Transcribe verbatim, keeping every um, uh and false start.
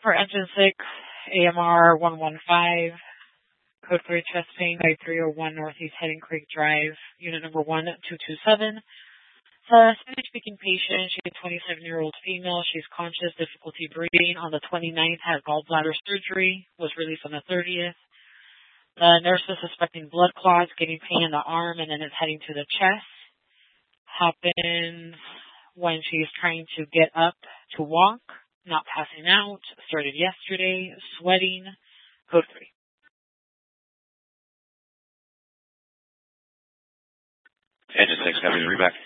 For engine six, A M R one one five, code three chest pain, by three oh one Northeast Heading Creek Drive, unit number one two two seven. It's a Spanish-speaking patient. She's a twenty-seven-year-old female. She's conscious, difficulty breathing. On the twenty-ninth, had gallbladder surgery, was released on the thirtieth. The nurse is suspecting blood clots, getting pain in the arm, and then it's heading to the chest. Happens when she's trying to get up to walk, not passing out, started yesterday, sweating, code three. Engine six, copy, read back.